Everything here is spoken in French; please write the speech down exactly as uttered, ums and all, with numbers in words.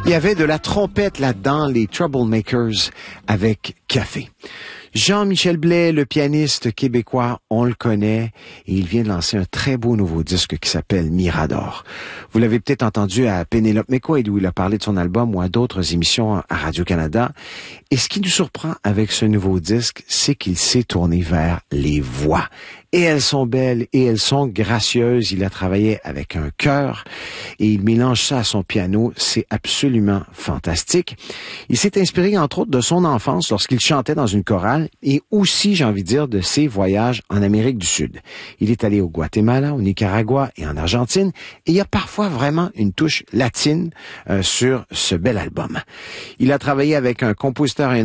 Il y avait de la trompette là-dedans, les Troublemakers avec Café. Jean-Michel Blais, le pianiste québécois, on le connaît et il vient de lancer un très beau nouveau disque qui s'appelle Mirador. Vous l'avez peut-être entendu à Pénélope McQuaid où il a parlé de son album ou à d'autres émissions à Radio-Canada. Et ce qui nous surprend avec ce nouveau disque, c'est qu'il s'est tourné vers les voix. Et elles sont belles et elles sont gracieuses. Il a travaillé avec un chœur et il mélange ça à son piano. C'est absolument fantastique. Il s'est inspiré entre autres de son enfance lorsqu'il chantait dans une chorale et aussi, j'ai envie de dire, de ses voyages en Amérique du Sud. Il est allé au Guatemala, au Nicaragua et en Argentine et il y a parfois vraiment une touche latine euh, sur ce bel album. Il a travaillé avec un compositeur et un